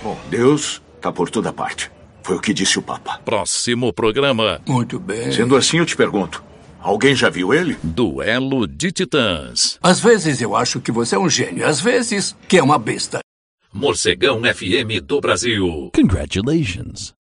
Bom, Deus está por toda parte. Foi o que disse o Papa. Próximo programa. Muito bem. Sendo assim, eu te pergunto. Alguém já viu ele? Duelo de Titãs. Às vezes eu acho que você é um gênio. Às vezes que é uma besta. Morcegão FM do Brasil. Congratulations.